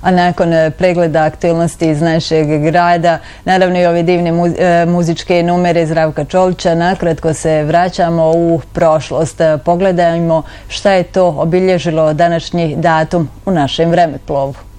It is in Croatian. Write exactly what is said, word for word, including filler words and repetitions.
A nakon pregleda aktualnosti iz našeg grada, naravno i ove divne muzičke numere Zdravka Čolića, nakratko se vraćamo u prošlost. Pogledajmo šta je to obilježilo današnji datum u našem vremeplovu.